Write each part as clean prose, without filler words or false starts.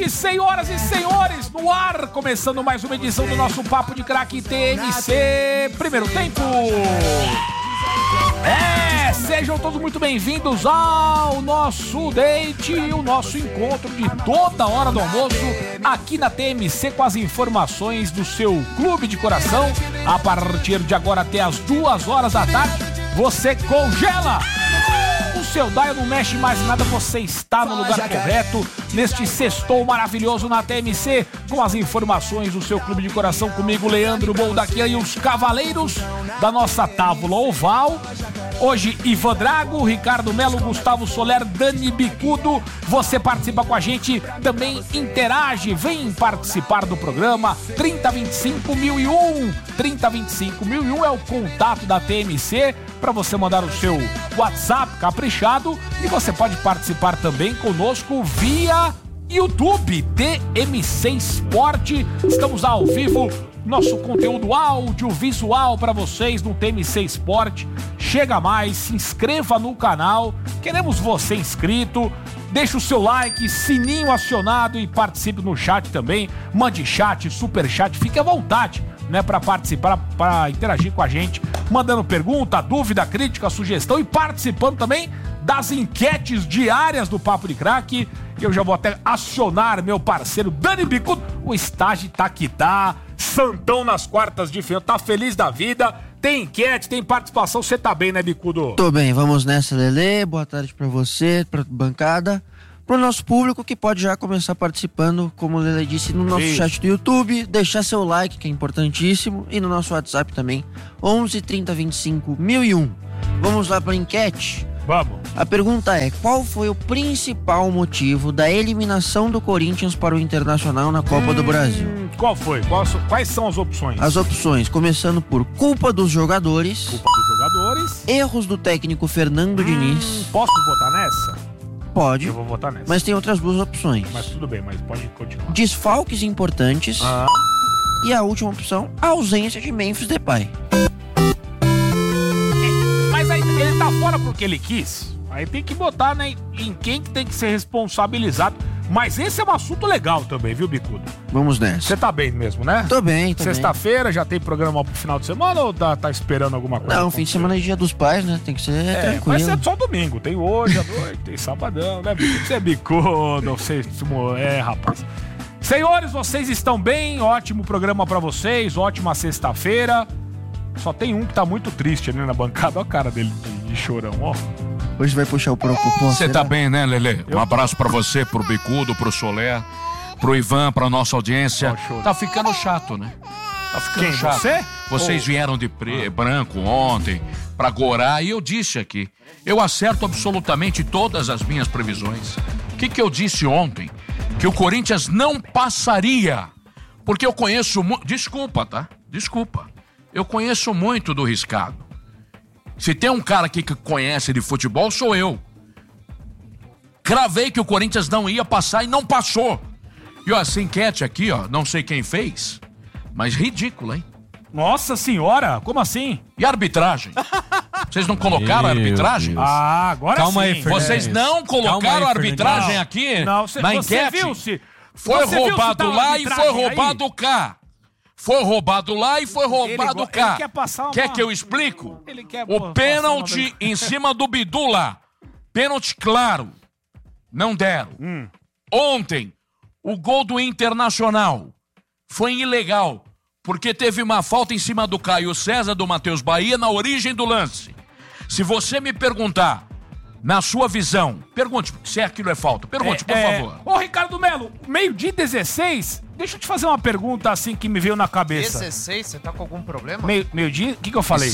Senhoras e senhores, no ar, começando mais uma edição do nosso Papo de Craque TMC Primeiro Tempo. Sejam todos muito bem-vindos ao nosso date, o nosso encontro de toda hora do almoço aqui na TMC com as informações do seu clube de coração. A partir de agora até as 2 horas da tarde, você congela o seu dial, não mexe mais nada, você está no lugar correto neste sextou maravilhoso na TMC com as informações do seu clube de coração, comigo, Leandro Boldaquia, e os cavaleiros da nossa tábua oval. Hoje, Ivan Drago, Ricardo Melo, Gustavo Soler, Dani Bicudo. Você participa com a gente, também interage, vem participar do programa. 3025-1001. 3025-1001 é o contato da TMC para você mandar o seu WhatsApp caprichado, e você pode participar também conosco via YouTube, TMC Esporte. Estamos ao vivo, nosso conteúdo audiovisual para vocês no TMC Esporte. Chega mais, se inscreva no canal, queremos você inscrito, deixa o seu like, sininho acionado e participe no chat também. Mande chat, super chat, fique à vontade, né, para participar, para interagir com a gente, mandando pergunta, dúvida, crítica, sugestão e participando também das enquetes diárias do Papo de Craque. Eu já vou até acionar meu parceiro Dani Bicudo. O estágio tá que tá, santão nas quartas de final, tá feliz da vida. Tem enquete, tem participação, você tá bem, né, Bicudo? Tô bem, vamos nessa, Lelê. Boa tarde pra você, pra bancada, pro nosso público que pode já começar participando, como o Lelê disse, no nosso chat do YouTube, deixar seu like, que é importantíssimo, e no nosso WhatsApp também, 11 30 25 1001. Vamos lá pra enquete? Vamos. A pergunta é: qual foi o principal motivo da eliminação do Corinthians para o Internacional na Copa do Brasil? Qual foi? Quais são as opções? As opções, começando por culpa dos jogadores, erros do técnico Fernando Diniz. Posso votar nessa? Pode. Eu vou votar nessa. Mas tem outras 2 opções. Mas tudo bem, mas pode continuar. Desfalques importantes. E a última opção, a ausência de Memphis Depay. Mas aí ele tá fora porque ele quis. Aí tem que botar, né, em quem que tem que ser responsabilizado. Mas esse é um assunto legal também, viu, Bicudo? Vamos nessa. Você tá bem mesmo, né? Tô bem, Sexta-feira, já tem programa pro final de semana ou tá esperando alguma coisa? Não, fim de semana é dia dos pais, né? Tem que ser tranquilo. Vai ser só domingo. Tem hoje à noite, tem sabadão, né, Bicudo? Você é Bicudo, você rapaz. Senhores, vocês estão bem? Ótimo programa pra vocês, ótima sexta-feira. Só tem um que tá muito triste ali na bancada. Olha a cara dele de chorão, ó. Hoje vai puxar o próprio ponto. Você tá bem, né, Lelê? Um abraço pra você, pro Bicudo, pro Soler, pro Ivan, pra nossa audiência. Tá ficando chato, né? Tá ficando chato. Você? Vocês vieram de branco ontem pra Gorá e eu disse aqui, eu acerto absolutamente todas as minhas previsões. O que eu disse ontem? Que o Corinthians não passaria, porque eu conheço muito... Desculpa, tá? Desculpa. Eu conheço muito do Riscado. Se tem um cara aqui que conhece de futebol, sou eu. Cravei que o Corinthians não ia passar e não passou. E ó, essa enquete aqui, ó, não sei quem fez, mas ridícula, hein? Nossa senhora, como assim? E a arbitragem? Vocês não colocaram a arbitragem? Agora Calma sim. aí, Fernandes. Vocês não colocaram a arbitragem não, aqui não, na enquete? Você Foi viu roubado se tá lá e foi arbitragem roubado cá. Foi roubado lá e foi roubado cá. Ele quer passar uma... Quer que eu explico? Ele quer O pênalti em cima do Bidu lá. Pênalti claro. Não deram. Ontem, o gol do Internacional foi ilegal, porque teve uma falta em cima do Caio César, do Matheus Bahia, na origem do lance. Se você me perguntar, na sua visão, pergunte se aquilo é falta. Pergunte, por favor. Ô, Ricardo Melo, meio-dia 16, deixa eu te fazer uma pergunta assim que me veio na cabeça. 16? Você tá com algum problema? Meio-dia? O que eu falei?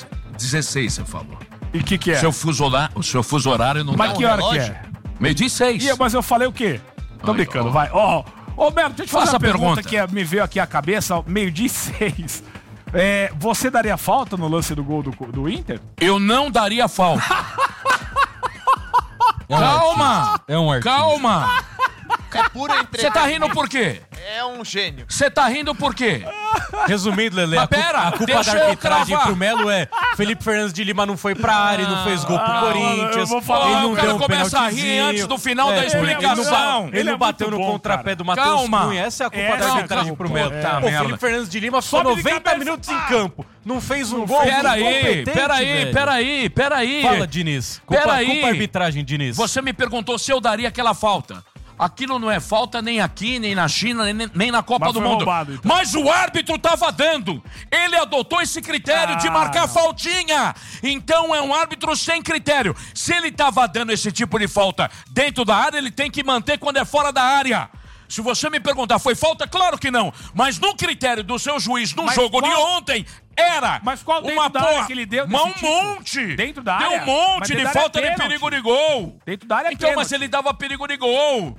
16 você falou. E o que é? O seu fuso horário não dá. Mas que hora que é? Meio-dia 6. Mas eu falei o quê? Tô brincando, vai. Ô, Melo, deixa eu te fazer Faça uma a pergunta que me veio aqui à cabeça, meio-dia 6. Você daria falta no lance do gol do Inter? Eu não daria falta. Calma! É um artista. Calma! É puro entretenimento. Você tá rindo por quê? É um gênio. Você tá rindo por quê? Resumindo, Lelê, Mas pera, a culpa deixa da eu arbitragem cravar. pro Melo é Felipe Fernandes de Lima não foi pra área, não fez gol pro Corinthians. eu vou falar, ele o não cara deu um começa a rir penaltizinho. antes do final da Ele explicação. não, Ele é bateu muito no bom, contrapé cara. do Matheus Calma. Cunha. Essa é a culpa Essa da é a arbitragem culpa. pro Melo. Puta O merda. Felipe Fernandes de Lima ficou Sobe de 90 cabeça. minutos em campo. Não fez um gol. Peraí, Incompetente, velho. peraí. Fala, Diniz. Culpa a arbitragem, Diniz. Você me perguntou se eu daria aquela falta. Aquilo não é falta nem aqui, nem na China, nem na Copa Mas do foi Mundo. roubado, então. Mas o árbitro tava dando. Ele adotou esse critério de marcar faltinha. Então é um árbitro sem critério. Se ele tava dando esse tipo de falta dentro da área, ele tem que manter quando é fora da área. Se você me perguntar, foi falta? Claro que não. Mas no critério do seu juiz, no Mas jogo de qual- ontem, era Mas qual dentro uma da área que ele deu Mas desse um tipo? monte. Dentro da Deu área? um monte Mas de dentro da área falta é de pênalti. perigo de gol. Dentro da área é Então, mas pênalti. ele dava perigo de gol.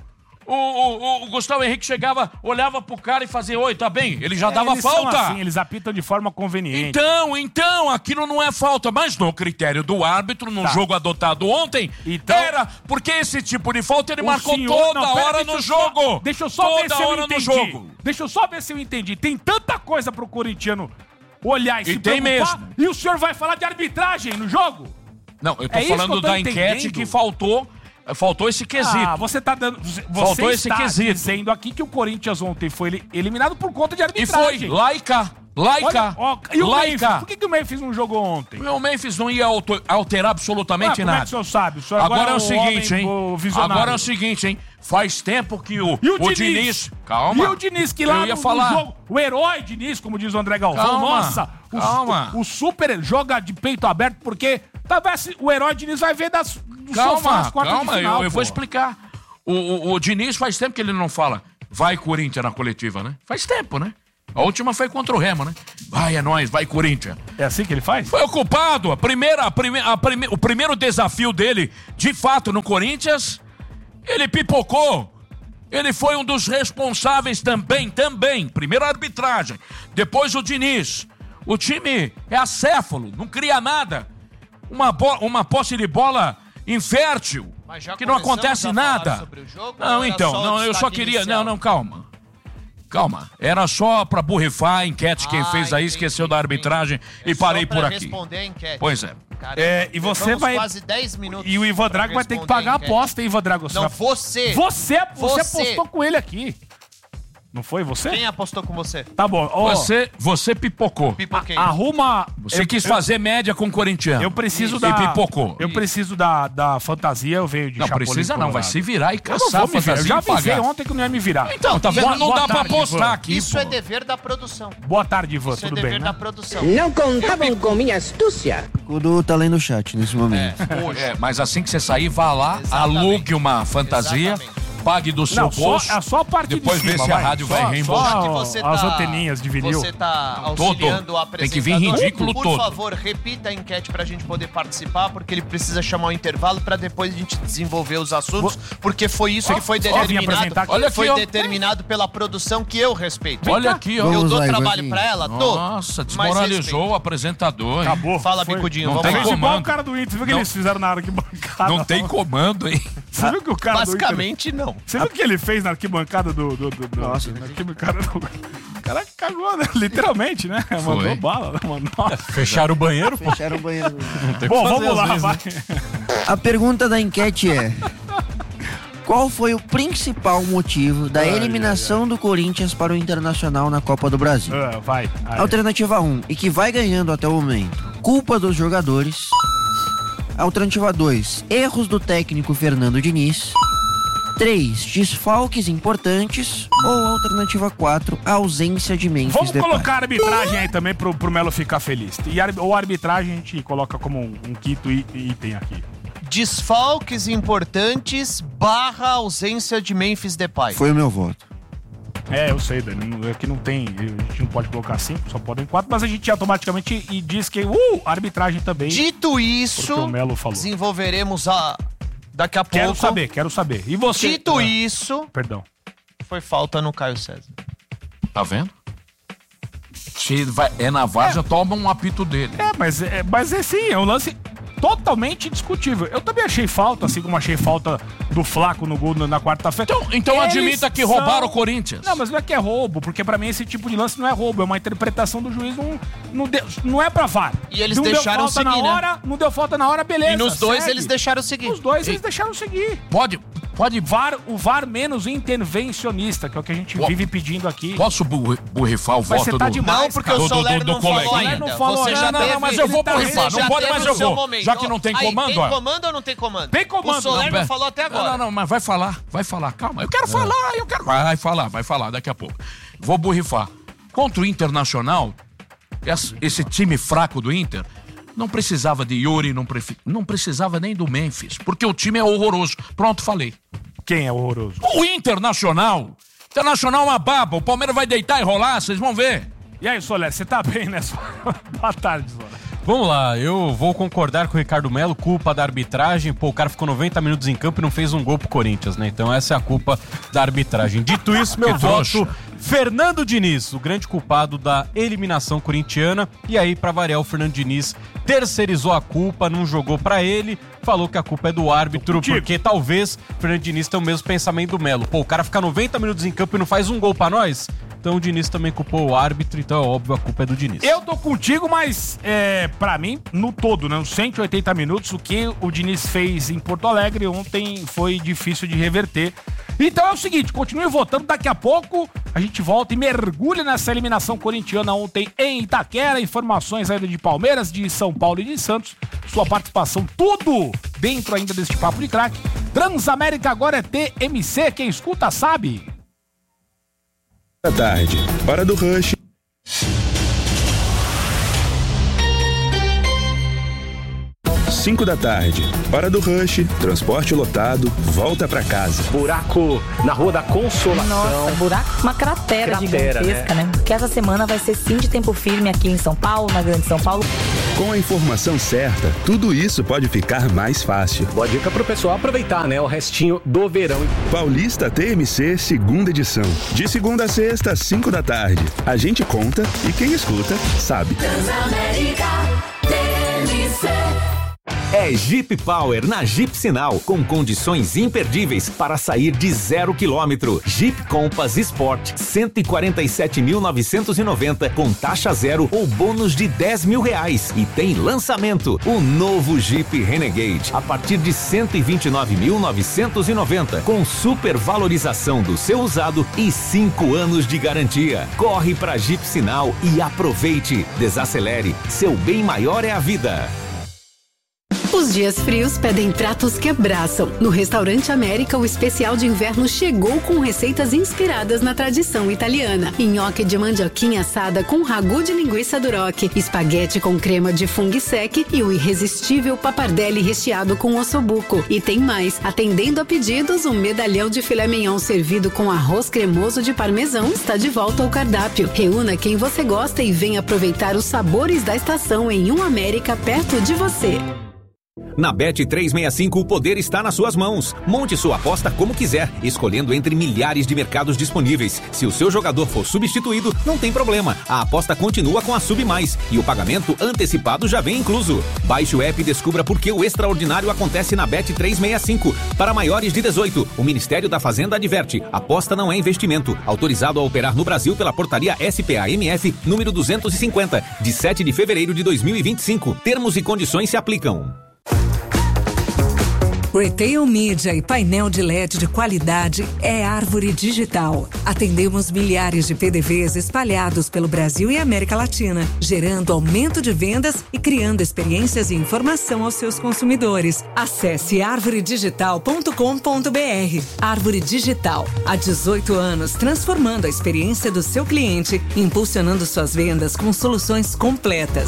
O Gustavo Henrique chegava, olhava pro cara e fazia, oi, tá bem? Ele já dava Eles são falta. assim, eles apitam de forma conveniente. Então, aquilo não é falta, mas no critério do árbitro, no Tá. jogo adotado ontem, Então- era, porque esse tipo de falta ele O marcou senhor- toda não, pera, hora deixa no eu só- jogo. Deixa eu só ver toda se eu hora no entendi. jogo. Deixa eu só ver se eu entendi. Tem tanta coisa pro corintiano olhar e se tem preocupar, mesmo. e o senhor vai falar de arbitragem no jogo? Não, eu tô É isso que falando eu tô da enquete entendendo. que faltou esse quesito. Ah, você tá dando. Você Faltou esse está quesito. dizendo aqui que o Corinthians ontem foi eliminado por conta de E arbitragem. foi, laica. Olha, ó, e o Memphis? Laica. Por que o Memphis não jogou ontem? O Memphis não ia alterar absolutamente Como é nada. que o senhor sabe? O senhor Agora é o um seguinte, homem, hein? o visionário. Agora é o seguinte, hein? Faz tempo que o Diniz... Calma. E o Diniz que lá Eu ia no falar. jogo, o herói Diniz, como diz o André Galvão, Calma, nossa, calma. O super joga de peito aberto, porque talvez o herói Diniz vai ver do sofá as quartas de final, eu vou pô. explicar. O Diniz faz tempo que ele não fala vai Corinthians na coletiva, né? Faz tempo, né? A última foi contra o Remo, né? Vai, é nóis, vai Corinthians. É assim que ele faz? Foi ocupado. O primeiro desafio dele, de fato, no Corinthians, ele pipocou. Ele foi um dos responsáveis também. Primeiro a arbitragem, depois o Diniz. O time é acéfalo, não cria nada. Uma posse de bola infértil, Mas já que não começamos acontece a falar nada. sobre o jogo, Não, ou era então, só o não, eu só destaque queria... inicial? Não, calma. Era só pra borrifar a enquete. Quem fez aí entendi, esqueceu da arbitragem entendi. e parei Só pra por aqui. responder a enquete. Pois é. Caramba, E você levamos vai... quase 10 minutos E o Ivan pra Drago vai ter que responder pagar a enquete. aposta, hein, Ivan Drago? Não, você. Você Você. apostou com ele aqui. Não foi você? Quem apostou com você? Tá bom. Ó, Você pipocou. Pipoquei. arruma... Você quis fazer média com o corintiano. Eu preciso E da... pipocou. Eu preciso da fantasia, eu venho de Não Chapolin precisa não, vai Colorado. se virar e Eu não caçar a vou me virar, eu fantasia já e avisei pagar. ontem que não ia me virar. Então, tá vendo? Não Boa dá pra tarde, apostar Ivan. aqui, Isso pô. é dever da produção. Boa tarde, Ivan, Isso é tudo dever bem, da né? produção. Não contavam com minha astúcia. O Dudu tá lendo o chat nesse momento. É, mas assim que você sair, vá lá, Exatamente. alugue uma fantasia, Exatamente. pague do seu Não, só, bolso. é só a parte depois de vê cima, se a rádio vai reembolsar. Que Só você as tá- anteninhas de vinil. Você tá Todo. auxiliando o Tem que vir apresentador. ridículo Por todo. favor, repita a enquete pra gente poder participar, porque ele precisa chamar o intervalo pra depois a gente desenvolver os assuntos, porque foi isso que foi Só vim determinado. apresentar aqui. Olha aqui, Foi ó. determinado pela produção que eu respeito. Olha aqui, ó. Eu Vamos dou lá, trabalho Ivanzinho. pra ela? Dou. Nossa, Mas desmoralizou respeito. o apresentador, hein? Acabou. Fala, Foi. Bicudinho, Não vamos tem lá. Fez igual comando. o cara do Inter. Você viu o que Não. eles fizeram na arquibancada? Não tem comando, hein? Você viu que o cara do Inter... Basicamente, não. Você viu o que ele fez na arquibancada do... Nossa. na arquibancada do... O cara cagou, né? Literalmente, né? Mandou bala, né, mano? Nossa. Fecharam o banheiro, pô. Fecharam o banheiro. Bom, fazer vamos às lá, vezes, vai. A pergunta da enquete é: qual foi o principal motivo da eliminação do Corinthians para o Internacional na Copa do Brasil? Vai. Aí. Alternativa 1, e que vai ganhando até o momento, culpa dos jogadores. Alternativa 2, erros do técnico Fernando Diniz. 3, desfalques importantes. Ou alternativa 4, ausência de Memphis Vamos Depay. colocar a arbitragem aí também pro Melo ficar feliz. Ou a arbitragem a gente coloca como um quinto item aqui. Desfalques importantes / ausência de Memphis Depay. Foi o meu voto. É, eu sei, Dani. Aqui não tem. A gente não pode colocar 5, só podem 4, mas a gente automaticamente e diz que a arbitragem também. Dito isso, Porque o Melo falou. desenvolveremos daqui a Quero pouco. saber. E você? Dito isso, Perdão. foi falta no Caio César. Tá vendo? Se é na várzea, toma um apito dele. Mas é sim, é um lance totalmente discutível. Eu também achei falta, assim como achei falta do Flaco no gol na quarta-feira. Então admita que roubaram o Corinthians. Não, mas não é que é roubo, porque pra mim esse tipo de lance não é roubo, é uma interpretação do juiz, não é pra VAR. E eles deixaram seguir, na hora, Não deu falta na hora, beleza. E nos dois segue. eles deixaram seguir. Nos dois eles deixaram seguir. Pode O VAR menos intervencionista, que é o que a gente vive pedindo aqui. Posso burrifar o Mas voto você tá do... demais, Não, porque o Soler não falou ainda. Não falou, Você já teve, mas eu vou burrifar. Não pode, mas eu vou. Momento. Já que não tem comando, Tem comando ou não tem comando? Tem comando. O Soler não falou até agora. Não, mas vai falar. Calma, eu quero falar. Vai falar daqui a pouco. Vou burrifar. Contra o Internacional, esse time fraco do Inter, não precisava de Yuri, não precisava nem do Memphis, porque o time é horroroso. Pronto, falei. Quem é horroroso? O Internacional. Internacional é uma baba. O Palmeiras vai deitar e rolar, vocês vão ver. E aí, Soler, você tá bem nessa? Boa tarde, Soler. Vamos lá, eu vou concordar com o Ricardo Melo, culpa da arbitragem. Pô, o cara ficou 90 minutos em campo e não fez um gol pro Corinthians, né? Então essa é a culpa da arbitragem. Dito isso, meu voto, Fernando Diniz, o grande culpado da eliminação corintiana. E aí, pra variar, o Fernando Diniz terceirizou a culpa, não jogou pra ele, falou que a culpa é do árbitro, porque talvez o Fernando Diniz tenha o mesmo pensamento do Melo. Pô, o cara fica 90 minutos em campo e não faz um gol pra nós? Então o Diniz também culpou o árbitro, então é óbvio, a culpa é do Diniz. Eu tô contigo, mas pra mim, no todo, né, nos 180 minutos, o que o Diniz fez em Porto Alegre ontem foi difícil de reverter. Então é o seguinte, continue votando, daqui a pouco a gente volta e mergulha nessa eliminação corintiana ontem em Itaquera, informações ainda de Palmeiras, de São Paulo e de Santos, sua participação, tudo dentro ainda deste papo de craque. Transamérica agora é TMC, quem escuta sabe. Da tarde, hora do Rush. 5 da tarde, hora do Rush, transporte lotado, volta pra casa. Buraco na Rua da Consolação. Nossa, buraco, uma cratera gigantesca, né? Que essa semana vai ser sim de tempo firme aqui em São Paulo, na Grande São Paulo. Com a informação certa, tudo isso pode ficar mais fácil. Boa dica pro pessoal aproveitar, né? O restinho do verão. Paulista TMC, segunda edição. De segunda a sexta, às 5 da tarde. A gente conta e quem escuta, sabe. Transamérica TMC. É Jeep Power na Jeep Sinal, com condições imperdíveis para sair de 0 km. Jeep Compass Sport, 147.990 com taxa zero ou bônus de R$10.000. E tem lançamento, o novo Jeep Renegade, a partir de 129.990 com supervalorização do seu usado e 5 anos de garantia. Corre para Jeep Sinal e aproveite. Desacelere, seu bem maior é a vida. Os dias frios pedem pratos que abraçam. No Restaurante América, o especial de inverno chegou com receitas inspiradas na tradição italiana. Nhoque de mandioquinha assada com ragu de linguiça duroc, espaguete com crema de funghi sec e o irresistível pappardelle recheado com ossobuco. E tem mais, atendendo a pedidos, um medalhão de filé mignon servido com arroz cremoso de parmesão está de volta ao cardápio. Reúna quem você gosta e venha aproveitar os sabores da estação em um América perto de você. Na Bet365 o poder está nas suas mãos. Monte sua aposta como quiser, escolhendo entre milhares de mercados disponíveis. Se o seu jogador for substituído, não tem problema. A aposta continua com a Sub Mais e o pagamento antecipado já vem incluso. Baixe o app e descubra por que o extraordinário acontece na Bet365. Para maiores de 18, o Ministério da Fazenda adverte: aposta não é investimento. Autorizado a operar no Brasil pela portaria SPAMF número 250, de 7 de fevereiro de 2025. Termos e condições se aplicam. Retail Media e painel de LED de qualidade é Árvore Digital. Atendemos milhares de PDVs espalhados pelo Brasil e América Latina, gerando aumento de vendas e criando experiências e informação aos seus consumidores. Acesse arvoredigital.com.br. Árvore Digital, há 18 anos transformando a experiência do seu cliente, impulsionando suas vendas com soluções completas.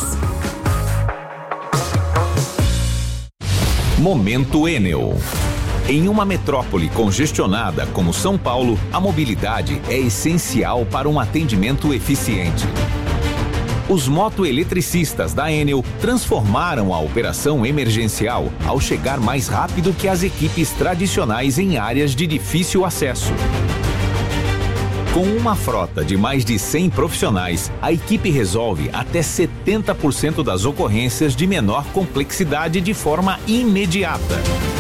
Momento Enel. Em uma metrópole congestionada como São Paulo, a mobilidade é essencial para um atendimento eficiente. Os motoeletricistas da Enel transformaram a operação emergencial ao chegar mais rápido que as equipes tradicionais em áreas de difícil acesso. Com uma frota de mais de 100 profissionais, a equipe resolve até 70% das ocorrências de menor complexidade de forma imediata.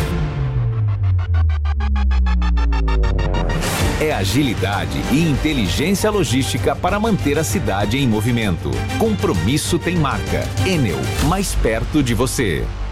É agilidade e inteligência logística para manter a cidade em movimento. Compromisso tem marca. Enel, mais perto de você.